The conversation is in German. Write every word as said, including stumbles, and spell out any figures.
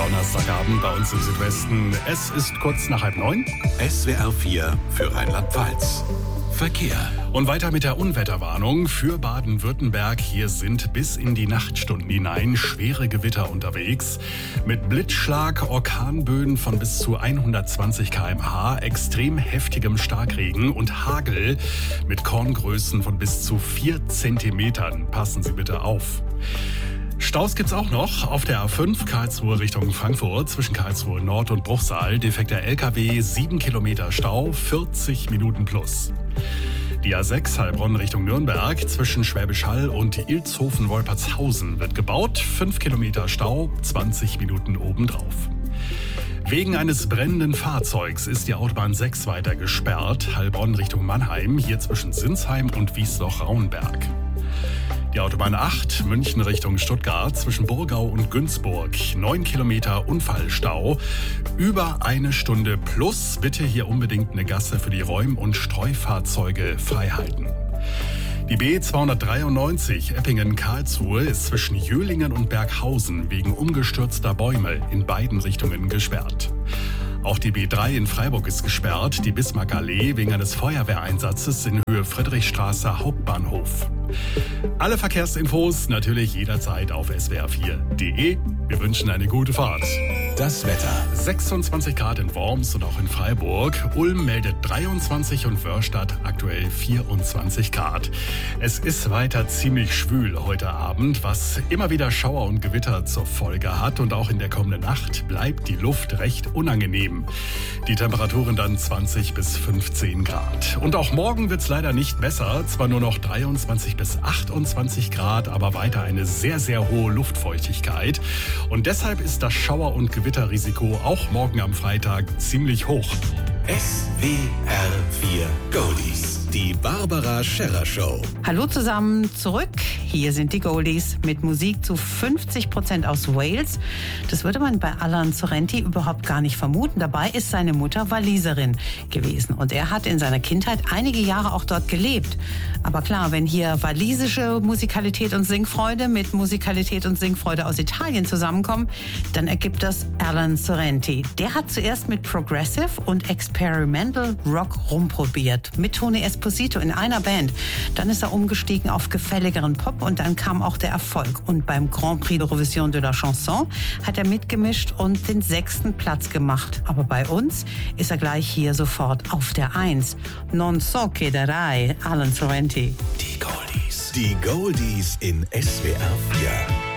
Donnerstagabend bei uns im Südwesten. Es ist kurz nach halb neun. S W R vier für Rheinland-Pfalz. Verkehr. Und weiter mit der Unwetterwarnung für Baden-Württemberg. Hier sind bis in die Nachtstunden hinein schwere Gewitter unterwegs. Mit Blitzschlag, Orkanböen von bis zu hundertzwanzig Kilometer pro Stunde, extrem heftigem Starkregen und Hagel mit Korngrößen von bis zu vier Zentimetern. Passen Sie bitte auf. Staus gibt's auch noch auf der A fünf Karlsruhe Richtung Frankfurt zwischen Karlsruhe Nord und Bruchsal. Defekter L K W, sieben Kilometer Stau, vierzig Minuten plus. Die A sechs Heilbronn Richtung Nürnberg zwischen Schwäbisch Hall und Ilshofen-Wolpertshausen wird gebaut. fünf Kilometer Stau, zwanzig Minuten obendrauf. Wegen eines brennenden Fahrzeugs ist die Autobahn sechs weiter gesperrt. Heilbronn Richtung Mannheim, hier zwischen Sinsheim und Wiesloch-Raunberg. Die Autobahn acht, München Richtung Stuttgart, zwischen Burgau und Günzburg. neun Kilometer Unfallstau. Über eine Stunde plus. Bitte hier unbedingt eine Gasse für die Räum- und Streufahrzeuge freihalten. Die B zweihundertdreiundneunzig Eppingen-Karlsruhe ist zwischen Jöhlingen und Berghausen wegen umgestürzter Bäume in beiden Richtungen gesperrt. Auch die B drei in Freiburg ist gesperrt, die Bismarckallee wegen eines Feuerwehreinsatzes in Höhe Friedrichstraße Hauptbahnhof. Alle Verkehrsinfos natürlich jederzeit auf s w r vier punkt d e. Wir wünschen eine gute Fahrt. Das Wetter. sechsundzwanzig Grad in Worms und auch in Freiburg. Ulm meldet dreiundzwanzig und Wörstadt aktuell vierundzwanzig Grad. Es ist weiter ziemlich schwül heute Abend, was immer wieder Schauer und Gewitter zur Folge hat. Und auch in der kommenden Nacht bleibt die Luft recht unangenehm. Die Temperaturen dann zwanzig bis fünfzehn Grad. Und auch morgen wird es leider nicht besser. Zwar nur noch dreiundzwanzig bis achtundzwanzig Grad, aber weiter eine sehr, sehr hohe Luftfeuchtigkeit. Und deshalb ist das Schauer- und Gewitterrisiko auch morgen am Freitag ziemlich hoch. S W R vier Goldies. Die Barbara Scherrer Show. Hallo zusammen, zurück. Hier sind die Goldies mit Musik zu fünfzig Prozent aus Wales. Das würde man bei Alan Sorrenti überhaupt gar nicht vermuten. Dabei ist seine Mutter Waliserin gewesen. Und er hat in seiner Kindheit einige Jahre auch dort gelebt. Aber klar, wenn hier walisische Musikalität und Singfreude mit Musikalität und Singfreude aus Italien zusammenkommen, dann ergibt das Alan Sorrenti. Der hat zuerst mit Progressive und Experimental Rock rumprobiert. Mit Tony Esposito in einer Band. Dann ist er umgestiegen auf gefälligeren Pop und dann kam auch der Erfolg. Und beim Grand Prix d'Eurovision de la Chanson hat er mitgemischt und den sechsten Platz gemacht. Aber bei uns ist er gleich hier sofort auf der Eins. Non so che darai, Alan Sorrenti. Die Goldies. Die Goldies in S W R vier.